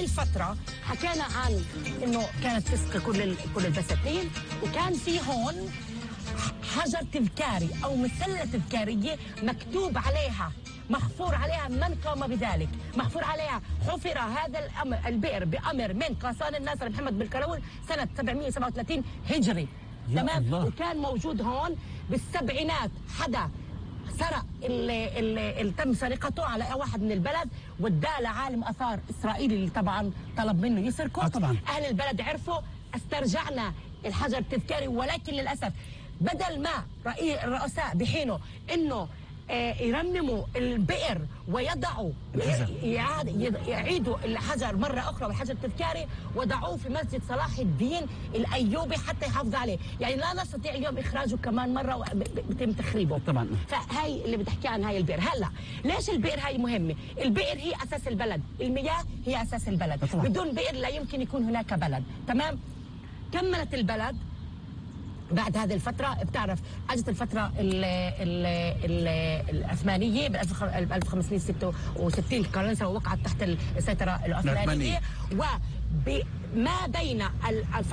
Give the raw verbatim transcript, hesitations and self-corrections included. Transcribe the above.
هاي الفترة حكينا عن انه كانت تسقي كل كل البساتين، وكان في هون حجر تذكاري او مسلة تذكارية مكتوب عليها محفور عليها من قام بذلك، محفور عليها حفر هذا الأمر البئر بأمر من قاسان الناصر محمد بن كراون سنة سبعمئة وسبعة وثلاثين هجري. تمام. الله. وكان موجود هون بالسبعينات حدا سرق اللي, اللي, اللي تم سرقته على واحد من البلد واداه لعالم اثار اسرائيلي اللي طبعا طلب منه يسرقه. آه طبعا. اهل البلد عرفوا، استرجعنا الحجر التذكاري، ولكن للاسف بدل ما الرؤساء بحينوا انه يرمموا البئر ويضعوا يعيدوا الحجر مرة أخرى والحجر التذكاري وضعوه في مسجد صلاح الدين الأيوبي حتى يحافظ عليه، يعني لا نستطيع اليوم إخراجه كمان مرة وبيتم تخريبه طبعا. فهي اللي بتحكي عن هاي البئر. هلا ليش البئر هاي مهمة؟ البئر هي أساس البلد، المياه هي أساس البلد. طبعا. بدون بئر لا يمكن يكون هناك بلد. تمام. كملت البلد بعد هذه الفترة، بتعرف اجت الفترة ال ال ال العثمانية ب ألف وخمسمئة وستة وستين فرنسا وقعت تحت السيطرة العثمانية، وما بين